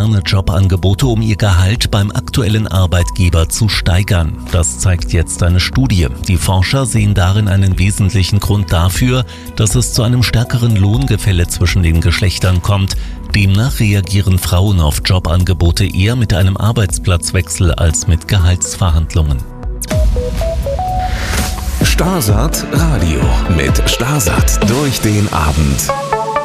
gerne Jobangebote, um ihr Gehalt beim aktuellen Arbeitgeber zu steigern. Das zeigt jetzt eine Studie. Die Forscher sehen darin einen wesentlichen Grund dafür, dass es zu einem stärkeren Lohngefälle zwischen den Geschlechtern kommt. Demnach reagieren Frauen auf Jobangebote eher mit einem Arbeitsplatzwechsel als mit Gehaltsverhandlungen. Starsat Radio mit Starsat durch den Abend.